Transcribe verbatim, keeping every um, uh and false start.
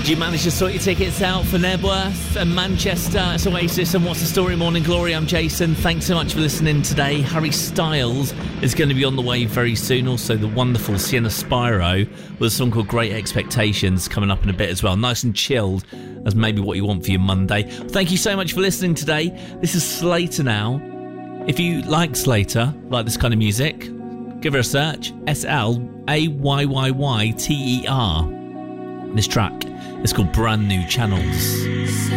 Did you manage to sort your tickets out for Nebworth and Manchester? It's Oasis and What's the Story Morning Glory. I'm Jason. Thanks so much for listening today. Harry Styles is going to be on the way very soon. Also, the wonderful Sienna Spyro with a song called Great Expectations coming up in a bit as well. Nice and chilled, as maybe what you want for your Monday. Thank you so much for listening today. This is Slater now. If you like Slater, like this kind of music, give her a search. S L A Y Y Y T E R. This track is called Brand New Channels.